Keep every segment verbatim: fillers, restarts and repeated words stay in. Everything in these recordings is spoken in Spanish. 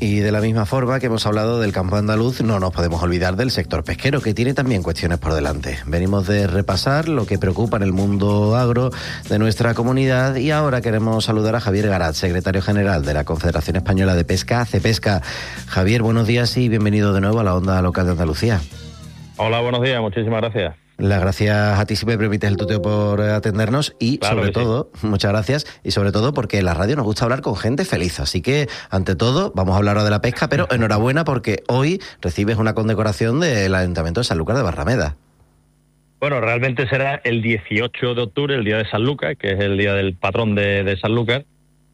Y de la misma forma que hemos hablado del campo andaluz, no nos podemos olvidar del sector pesquero, que tiene también cuestiones por delante. Venimos de repasar lo que preocupa en el mundo agro de nuestra comunidad y ahora queremos saludar a Javier Garat, secretario general de la Confederación Española de Pesca, CEPESCA. Javier, buenos días y bienvenido de nuevo a la Onda Local de Andalucía. Hola, buenos días, muchísimas gracias. Las gracias a ti si me permites el tuteo por atendernos y claro sobre todo, sí. muchas gracias, y sobre todo porque en la radio nos gusta hablar con gente feliz, así que ante todo vamos a hablar ahora de la pesca, pero enhorabuena porque hoy recibes una condecoración del Ayuntamiento de Sanlúcar de Barrameda. Bueno, realmente será el dieciocho de octubre, el día de Sanlúcar, que es el día del patrón de, de Sanlúcar,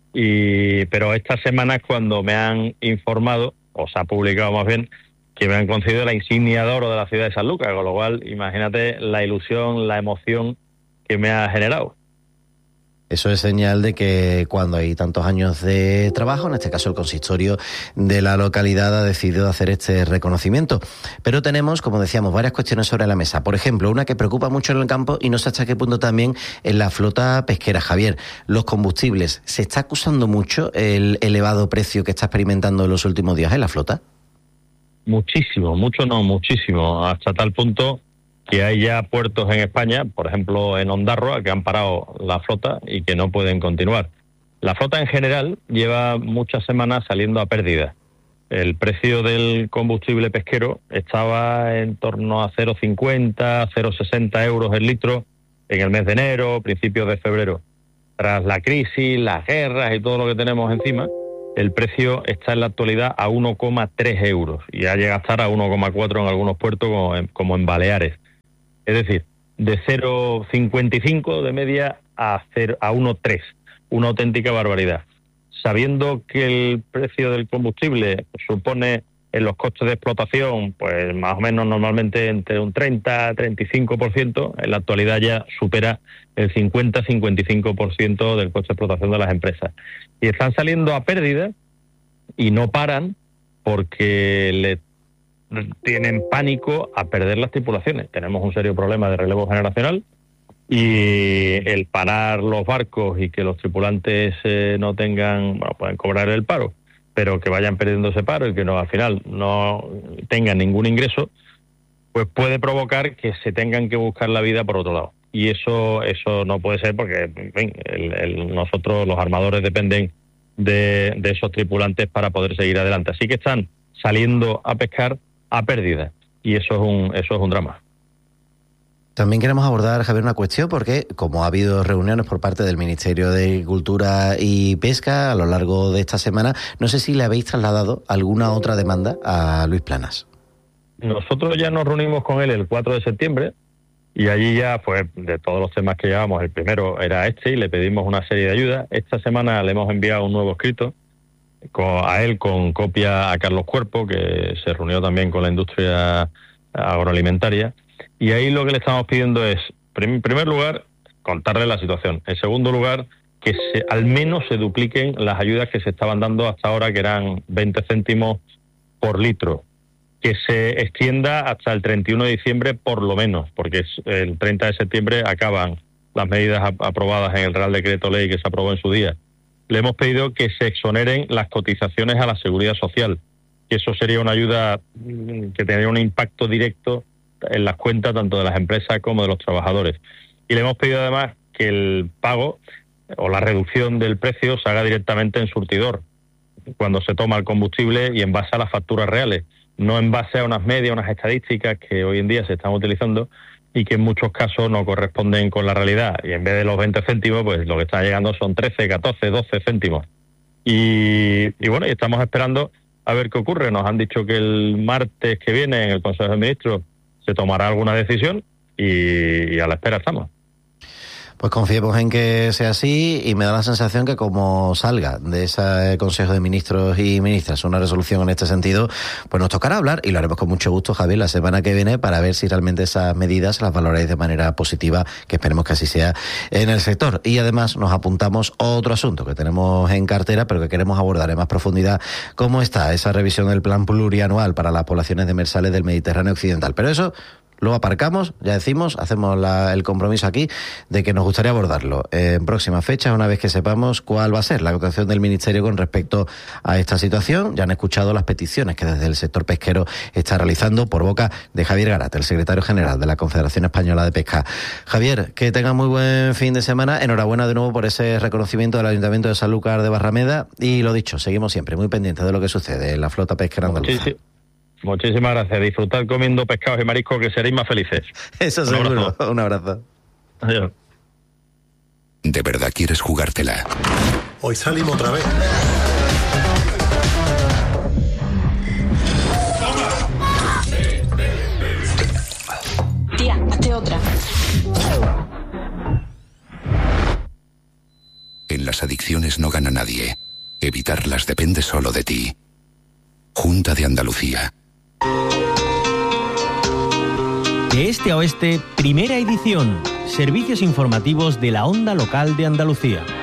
y pero esta semana es cuando me han informado, o se ha publicado más bien, que me han concedido la insignia de oro de la ciudad de Sanlúcar, con lo cual imagínate la ilusión, la emoción que me ha generado. Eso es señal de que cuando hay tantos años de trabajo, en este caso el consistorio de la localidad ha decidido hacer este reconocimiento. Pero tenemos, como decíamos, varias cuestiones sobre la mesa. Por ejemplo, una que preocupa mucho en el campo y no sé hasta qué punto también en la flota pesquera. Javier, los combustibles, ¿se está acusando mucho el elevado precio que está experimentando en los últimos días en la flota? Muchísimo, mucho no, muchísimo, hasta tal punto que hay ya puertos en España, por ejemplo en Ondarroa, que han parado la flota y que no pueden continuar. La flota en general lleva muchas semanas saliendo a pérdida. El precio del combustible pesquero estaba en torno a cero coma cincuenta, cero coma sesenta euros el litro en el mes de enero, principios de febrero. Tras la crisis, las guerras y todo lo que tenemos encima, el precio está en la actualidad a uno coma tres euros y ha llegado a estar a uno coma cuatro en algunos puertos como en, como en Baleares. Es decir, de cero coma cincuenta y cinco de media a, a uno coma tres, una auténtica barbaridad. Sabiendo que el precio del combustible supone en los costes de explotación, pues más o menos normalmente entre un treinta a treinta y cinco por ciento, en la actualidad ya supera el cincuenta a cincuenta y cinco por ciento del coste de explotación de las empresas. Y están saliendo a pérdida y no paran porque le tienen pánico a perder las tripulaciones. Tenemos un serio problema de relevo generacional y el parar los barcos y que los tripulantes eh, no tengan, bueno, pueden cobrar el paro, pero que vayan perdiendo ese paro y que no al final no tengan ningún ingreso, pues puede provocar que se tengan que buscar la vida por otro lado. Y eso eso no puede ser porque en fin, el, el, nosotros, los armadores, dependen de, de esos tripulantes para poder seguir adelante. Así que están saliendo a pescar a pérdida y eso es un eso es un drama. También queremos abordar, Javier, una cuestión, porque como ha habido reuniones por parte del Ministerio de Agricultura y Pesca a lo largo de esta semana, no sé si le habéis trasladado alguna otra demanda a Luis Planas. Nosotros ya nos reunimos con él el cuatro de septiembre y allí ya, pues, de todos los temas que llevamos, el primero era este y le pedimos una serie de ayudas. Esta semana le hemos enviado un nuevo escrito con, a él con copia a Carlos Cuerpo, que se reunió también con la industria agroalimentaria. Y ahí lo que le estamos pidiendo es, en primer lugar, contarle la situación. En segundo lugar, que se, al menos se dupliquen las ayudas que se estaban dando hasta ahora, que eran veinte céntimos por litro. Que se extienda hasta el treinta y uno de diciembre por lo menos, porque el treinta de septiembre acaban las medidas aprobadas en el Real Decreto Ley que se aprobó en su día. Le hemos pedido que se exoneren las cotizaciones a la Seguridad Social, que eso sería una ayuda que tendría un impacto directo en las cuentas tanto de las empresas como de los trabajadores. Y le hemos pedido además que el pago o la reducción del precio se haga directamente en surtidor, cuando se toma el combustible y en base a las facturas reales, no en base a unas medias, unas estadísticas que hoy en día se están utilizando y que en muchos casos no corresponden con la realidad. Y en vez de los veinte céntimos, pues lo que está llegando son trece, catorce, doce céntimos. Y, y bueno, y estamos esperando a ver qué ocurre. Nos han dicho que el martes que viene en el Consejo de Ministros se tomará alguna decisión y, y a la espera estamos. Pues confiemos en que sea así y me da la sensación que como salga de ese Consejo de Ministros y Ministras una resolución en este sentido, pues nos tocará hablar y lo haremos con mucho gusto, Javier, la semana que viene para ver si realmente esas medidas las valoráis de manera positiva, que esperemos que así sea en el sector. Y además nos apuntamos otro asunto que tenemos en cartera, pero que queremos abordar en más profundidad, cómo está esa revisión del plan plurianual para las poblaciones demersales del Mediterráneo occidental. Pero eso lo aparcamos, ya decimos, hacemos la, el compromiso aquí de que nos gustaría abordarlo en próximas fechas, una vez que sepamos cuál va a ser la actuación del Ministerio con respecto a esta situación. Ya han escuchado las peticiones que desde el sector pesquero está realizando por boca de Javier Garate, el secretario general de la Confederación Española de Pesca. Javier, que tenga muy buen fin de semana. Enhorabuena de nuevo por ese reconocimiento del Ayuntamiento de Sanlúcar de Barrameda. Y lo dicho, seguimos siempre muy pendientes de lo que sucede en la flota pesquera andaluza. Muchísimas, muchísimas gracias. Disfrutar comiendo pescados y mariscos, que seréis más felices. Eso seguro. Un abrazo. Un abrazo. Adiós. ¿De verdad quieres jugártela? Hoy salimos otra vez. Tía, hazte otra. En las adicciones no gana nadie. Evitarlas depende solo de ti. Junta de Andalucía. De este a oeste, primera edición. Servicios informativos de la Onda Local de Andalucía.